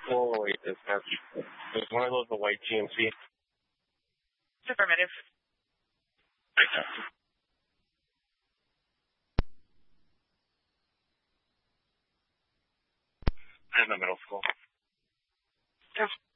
Oh, wait, it's one of those, the white GMC. Affirmative. In the middle school. Oh.